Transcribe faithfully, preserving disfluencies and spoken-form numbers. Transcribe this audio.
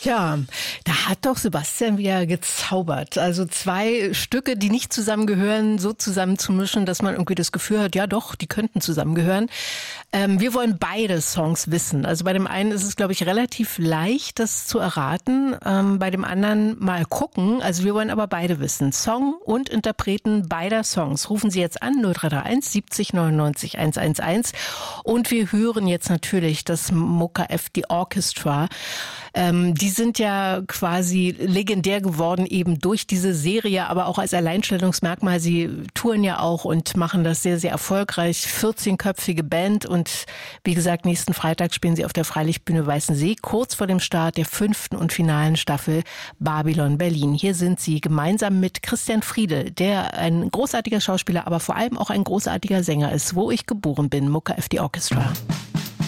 Ja, da hat doch Sebastian wieder gezaubert. Also zwei Stücke, die nicht zusammengehören, so zusammenzumischen, dass man irgendwie das Gefühl hat, ja doch, die könnten zusammengehören. Ähm, wir wollen beide Songs wissen. Also bei dem einen ist es, glaube ich, relativ leicht, das zu erraten. Ähm, bei dem anderen mal gucken. Also wir wollen aber beide wissen. Song und Interpreten beider Songs. Rufen Sie jetzt an, null drei drei eins siebzig neunundneunzig hundertelf. Und wir hören jetzt natürlich das Mucka F. The Orchestra. Ähm, die sind ja quasi legendär geworden eben durch diese Serie, aber auch als Alleinstellungsmerkmal. Sie touren ja auch und machen das sehr, sehr erfolgreich. vierzehnköpfige Band und wie gesagt, nächsten Freitag spielen sie auf der Freilichtbühne Weißensee, kurz vor dem Start der fünften und finalen Staffel Babylon Berlin. Hier sind sie gemeinsam mit Christian Friedel, der ein großartiger Schauspieler, aber vor allem auch ein großartiger Sänger ist. Wo ich geboren bin, Mucka F. The Orchestra.